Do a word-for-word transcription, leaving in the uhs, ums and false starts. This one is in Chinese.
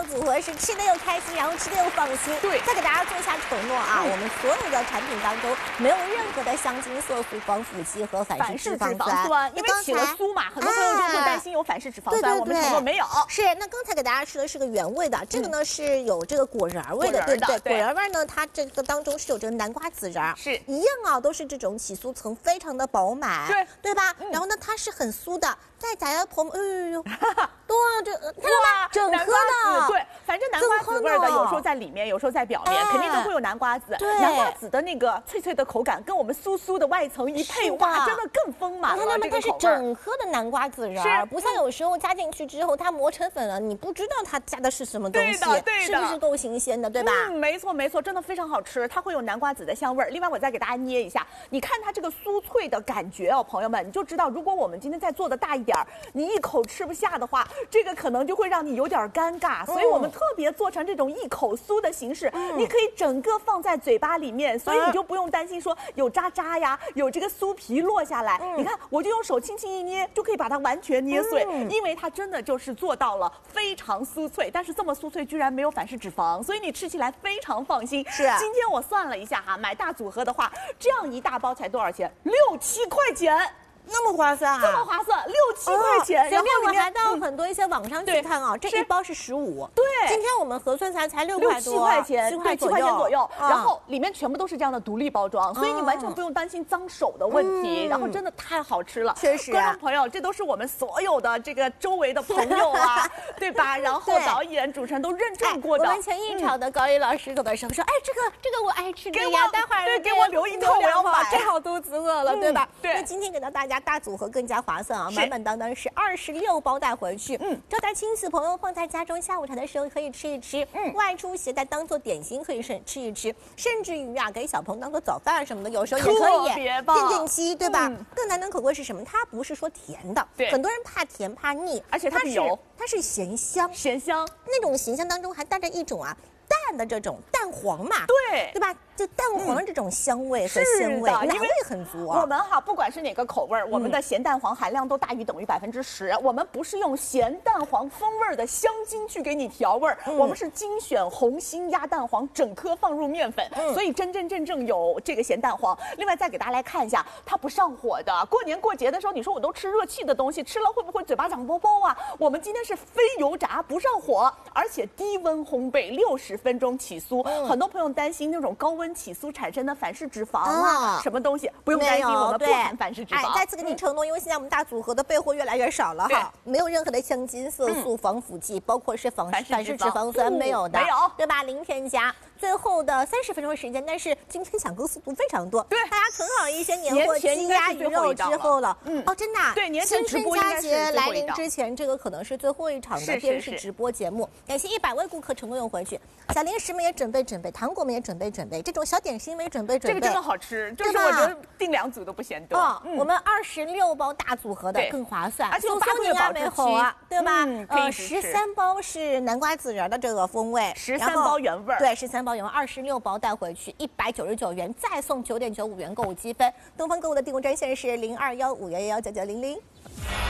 组合是吃的又开心，然后吃的又放心。 对， 再给大家做一下承诺啊，嗯、我们所有的产品当中没有任何的香精、色素、防腐剂和反式脂肪酸。 因为起了酥嘛，很多朋友就会担心有反式脂肪酸，我们承诺没有。 是，那刚才给大家吃的是个原味的，这个呢是有这个果仁味的，对不对？果仁味呢，它这个当中是有这个南瓜籽仁， 是一样啊，都是这种起酥层非常的饱满， 对对吧？然后呢，它是很酥的。再加呀，朋友，哎呦，多这看到吗？整颗的， 对，反正南瓜籽味的有时候在里面，有时候在表面，肯定都会有南瓜籽。 对， 南瓜籽的那个脆脆的口感，跟我们酥酥的外层一配，哇，真的更丰满了。 那么它是整颗的南瓜籽仁，不像有时候加进去之后它磨成粉了，你不知道它加的是什么东西，是不是够新鲜的，对吧？ 嗯，没错没错，真的非常好吃，它会有南瓜籽的香味儿。另外，我再给大家捏一下，你看它这个酥脆的感觉哦，朋友们，你就知道，如果我们今天再做的大一点，你一口吃不下的话，这个可能就会让你有点尴尬，所以我们特别做成这种一口酥的形式，嗯、你可以整个放在嘴巴里面，所以你就不用担心说有渣渣呀，有这个酥皮落下来。嗯、你看，我就用手轻轻一捏，就可以把它完全捏碎，嗯、因为它真的就是做到了非常酥脆，但是这么酥脆居然没有反式脂肪，所以你吃起来非常放心。 是、啊， 今天我算了一下哈，买大组合的话，这样一大包才多少钱？六七块钱。 那么划算啊！ 这么划算，六七块钱。 然后我们还到很多一些网上去看啊，这一包是十五。 对， 今天我们核算才才六块多， 七块钱， 七块七块钱左右。然后里面全部都是这样的独立包装，所以你完全不用担心脏手的问题。然后真的太好吃了， 确实。 观众朋友，这都是我们所有的这个周围的朋友啊，对吧？然后导演、主持人都认证过的。 我们前一场的高一老师走的时候说，哎，这个这个我爱吃， 给我待会儿对，给我留一套，我要买， 正好肚子饿了，对吧？ 对。 那今天给到大家大组合更加划算啊，满满当当是二十六包带回去，嗯，招待亲戚朋友放在家中下午茶的时候可以吃一吃，嗯，外出携带当做点心可以吃吃一吃，甚至于啊给小朋友当做早饭什么的，有时候也可以垫垫饥，对吧？嗯、更难能可贵是什么？它不是说甜的， 对， 很多人怕甜怕腻， 而且它是油， 它是咸香， 咸香那种咸香当中还带着一种啊淡的这种蛋黄嘛， 对， 对吧？就蛋黄的这种香味和鲜味，奶味很足啊。 我们哈，不管是哪个口味，我们的咸蛋黄含量都大于等于百分之十。我们不是用咸蛋黄风味的香精去给你调味儿，我们是精选红心鸭蛋黄，整颗放入面粉，所以真真正正有这个咸蛋黄。另外再给大家来看一下，它不上火的。过年过节的时候，你说我都吃热气的东西，吃了会不会嘴巴长包包啊？我们今天是非油炸，不上火，而且低温烘焙，六十分钟起酥。很多朋友担心那种高温起酥产生的反式脂肪啊，什么东西不用担心，我们不含反式脂肪。 再次给你承诺，因为现在我们大组合的备货越来越少了哈，没有任何的香精、色素、防腐剂，包括是防反式脂肪酸没有的， 没有， 对吧？零添加。最后的三十分钟时间，但是今天抢购速度非常多， 对， 大家囤好一些年货鸡鸭鱼肉之后了，嗯，哦，真的， 对，年前直播佳节来临之前，这个可能是最后一场的电视直播节目。感谢一百位顾客成功用回去，小零食们也准备准备，糖果们也准备准备，这种小点心们也准备准备， 这个真的好吃，就是我觉得订两组都不嫌多。 哦，我们二十六包大组合的更划算， 而且有八个月保质期啊，对吧？ 呃， 十三包是南瓜籽仁的这个风味， 十三包原味， 对，十三包原味，二十六包带回去一百九十九元，再送九点九五元购物积分。东方购物的订购专线是零二幺五幺幺幺九九零零。